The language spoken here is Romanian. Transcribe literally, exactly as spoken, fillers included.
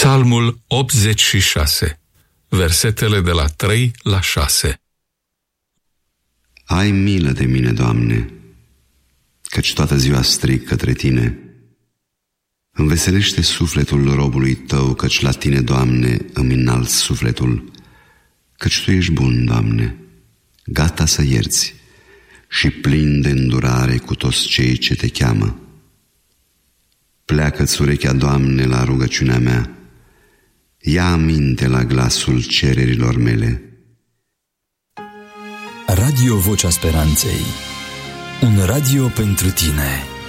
Psalmul optzeci și șase, versetele de la trei la șase. Ai milă de mine, Doamne, căci toată ziua strig către Tine. Înveselește sufletul robului Tău, căci la Tine, Doamne, îmi înalți sufletul, căci Tu ești bun, Doamne, gata să ierți și plin de îndurare cu toți cei ce Te cheamă. Pleacă-ți urechea, Doamne, la rugăciunea mea, ia aminte la glasul cererilor mele. Radio Vocea Speranței, un radio pentru tine.